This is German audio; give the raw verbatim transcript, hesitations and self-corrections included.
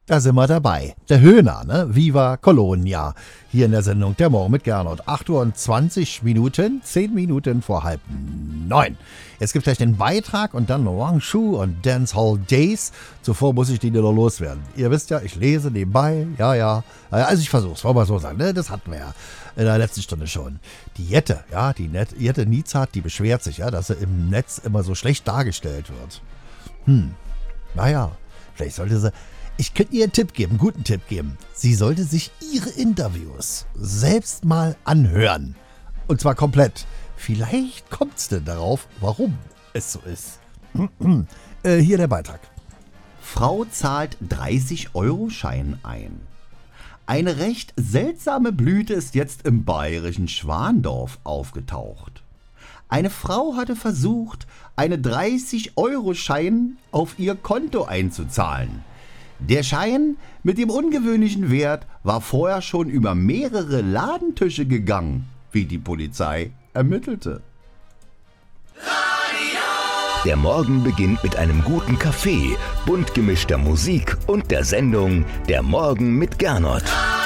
Da sind wir dabei. Der Höhner, ne? Viva Colonia. Hier in der Sendung Der Morgen mit Gernot. acht Uhr und zwanzig Minuten, zehn Minuten vor halb neun. Jetzt gibt es gleich den Beitrag und dann Wang Shu und Dancehall Days. Zuvor muss ich die wieder loswerden. Ihr wisst ja, ich lese nebenbei. Ja, ja. Also ich versuch's, wollen wir so sagen. Ne? Das hatten wir ja in der letzten Stunde schon. Die Jette, ja, die Net- Jette Niezhardt, die beschwert sich, ja, dass sie im Netz immer so schlecht dargestellt wird. Hm, naja, vielleicht sollte sie... Ich könnte ihr einen Tipp geben, einen guten Tipp geben. Sie sollte sich ihre Interviews selbst mal anhören. Und zwar komplett. Vielleicht kommt es denn darauf, warum es so ist. äh, hier der Beitrag. Frau zahlt dreißig-Euro-Schein ein. Eine recht seltsame Blüte ist jetzt im bayerischen Schwandorf aufgetaucht. Eine Frau hatte versucht, einen dreißig-Euro-Schein auf ihr Konto einzuzahlen. Der Schein mit dem ungewöhnlichen Wert war vorher schon über mehrere Ladentische gegangen, wie die Polizei ermittelte. Der Morgen beginnt mit einem guten Kaffee, bunt gemischter Musik und der Sendung Der Morgen mit Gernot.